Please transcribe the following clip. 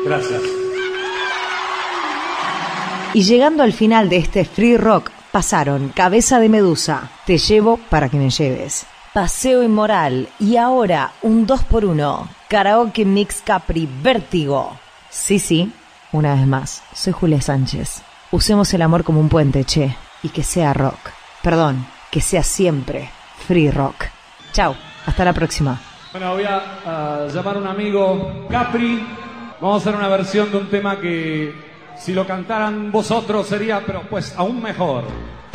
Gracias. Y llegando al final de este Free Rock, pasaron Cabeza de Medusa, Te llevo para que me lleves, Paseo Inmoral y ahora un 2x1, Karaoke Mix Capri, Vértigo. Sí, una vez más, soy Julia Sánchez. Usemos el amor como un puente, che, y que sea rock. Perdón, que sea siempre Free Rock. Chau, hasta la próxima. Bueno, voy a llamar a un amigo, Capri. Vamos a hacer una versión de un tema que si lo cantaran vosotros sería, pero pues aún mejor.